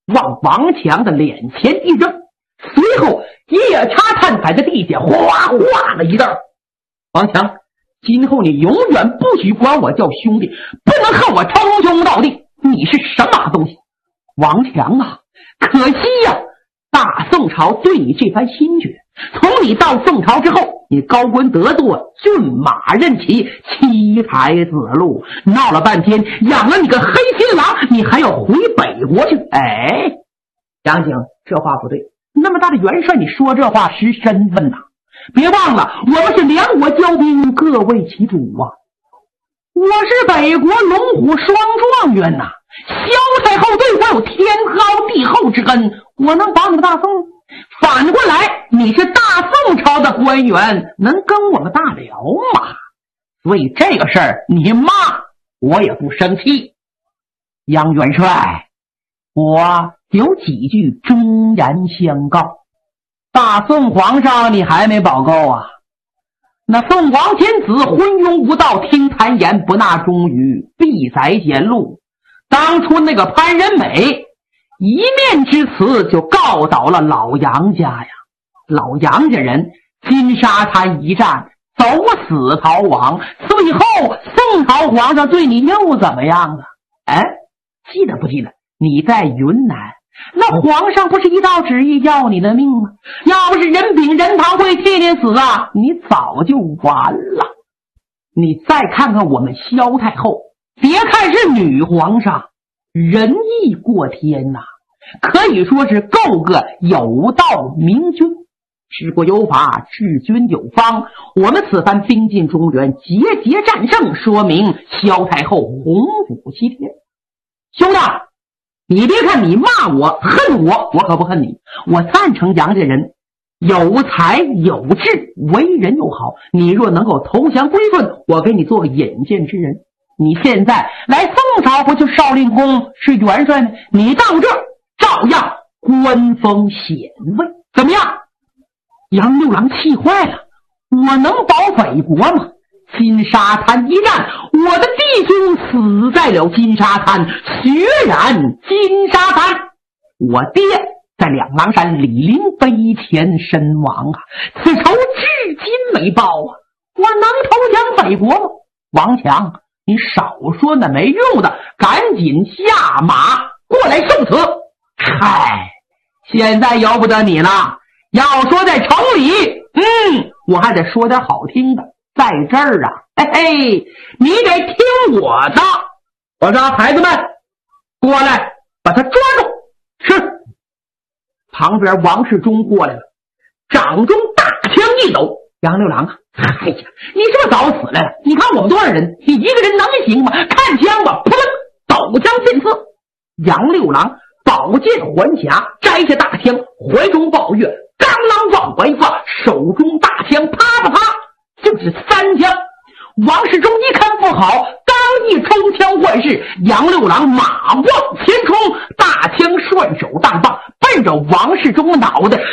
往王强的脸前一扔，随后夜叉探踩在地下哗哗的一道。王强，今后你永远不许管我叫兄弟，不能和我称兄道弟，你是什么东西？王强啊，可惜呀，大宋朝对你这番心决，从你到宋朝之后，你高官得坐，骏马任骑，七才子路，闹了半天养了你个黑心狼，你还要回北国去？哎，杨景，这话不对，那么大的元帅，你说这话失身份呐！别忘了，我们是两国交兵，各为其主啊！我是北国龙虎双状元呐，萧太后对我有天高地厚之恩，我能保你们大宋？反过来，你是大宋朝的官员，能跟我们大辽吗？所以这个事儿你骂我也不生气。杨元帅，我有几句忠言相告。大宋皇上你还没保够啊？那宋王天子昏庸无道，听谗言，不纳忠语，必宰简录。当初那个潘仁美一面之词就告倒了老杨家呀，老杨家人金沙滩一战走死逃亡，最后宋朝皇上对你又怎么样啊？哎，记得不记得你在云南那皇上不是一道旨意要你的命吗？要不是人禀仁堂会替你死啊，你早就完了。你再看看我们萧太后，别看是女皇上，仁义过天呐，可以说是够个有道明君。治国有法，治军有方，我们此番兵进中原，节节战胜，说明萧太后洪武齐天。兄弟，你别看你骂我恨我，我可不恨你。我赞成杨家人有才有志，为人又好，你若能够投降归顺，我给你做个引荐之人。你现在来宋朝不就少令公是元帅吗？你到这照样官封显位，怎么样？杨六郎气坏了，我能保北国吗？金沙滩一战，我的弟兄死在了金沙滩，血染金沙滩。我爹在两狼山李林碑前身亡啊，此仇至今没报啊！我能投降北国吗？王强，你少说那没用的，赶紧下马过来受死！嗨，现在由不得你了。要说在城里，我还得说点好听的。在这儿啊，嘿嘿，你得听我的。我说孩子们，过来，把他抓住。是。旁边王世忠过来了，掌中大枪一抖。杨六郎啊，哎呀，你是不是早死来了？你看我们多少人，你一个人能行吗？看枪吧，扑棱，抖枪进刺。杨六郎宝剑还匣，摘下大枪，怀中抱月，刚啷往外放，手中大枪啪啪啪，就是3枪。王世忠一看不好，刚一抽枪换势，杨六郎马往前冲，大枪顺手当棒，奔着王世忠的脑袋，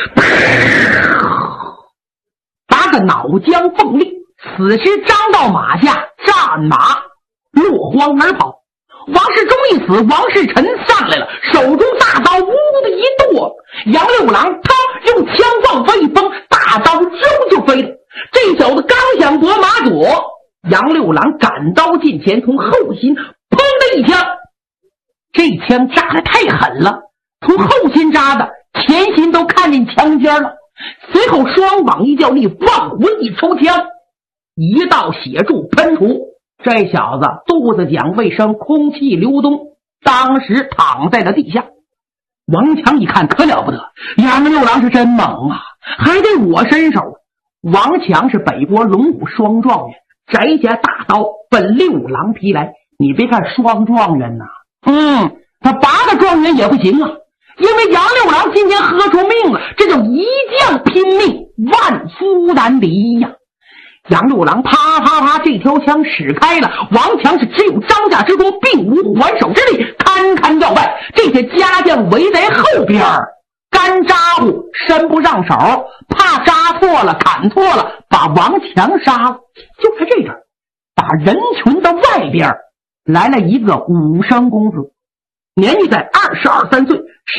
打个脑浆迸裂，死尸张到马下，战马落荒而跑。王世忠一死，王世臣上来了，手中大刀呜的一剁，杨六郎他用枪往外一崩，大刀就飞了。这小子刚想夺马左，杨六郎赶刀近前，从后心砰的一枪，这枪扎得太狠了，从后心扎的前心都看见枪尖了。随后双膀一较力，放魂一抽枪，一道血柱喷出，这小子肚子讲卫生，空气流动，当时躺在了地下。王强一看可了不得，杨六郎是真猛啊，还得我伸手。王强是北国龙虎双状元，摘下大刀奔六郎劈来。你别看双状元呐，他8个状元也不行啊，因为杨六郎今天喝出命了，这叫一将拼命，万夫难敌呀。杨六郎啪啪啪，这条枪使开了，王强是只有招架之功，并无还手之力，堪堪要败。这些家将围在后边，干扎呼，伸不上手，怕扎错了砍错了，把王强杀了。就在这阵，打人群的外边来了一个武生公子，年纪在22、23岁，